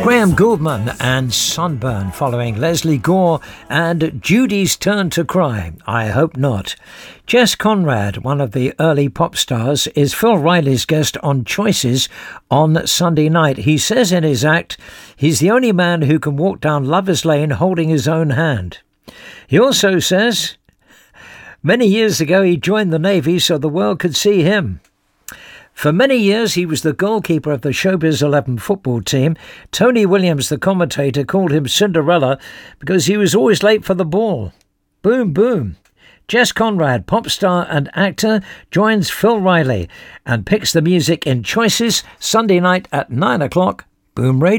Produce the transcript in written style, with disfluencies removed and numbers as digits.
Graham Gouldman and Sunburn, following Leslie Gore and Judy's Turn to Cry. I hope not. Jess Conrad, one of the early pop stars, is Phil Riley's guest on Choices on Sunday night. He says in his act, he's the only man who can walk down Lover's Lane holding his own hand. He also says, many years ago he joined the Navy so the world could see him. For many years, he was the goalkeeper of the Showbiz 11 football team. Tony Williams, the commentator, called him Cinderella because he was always late for the ball. Boom, boom. Jess Conrad, pop star and actor, joins Phil Riley and picks the music in Choices Sunday night at 9 o'clock. Boom Radio.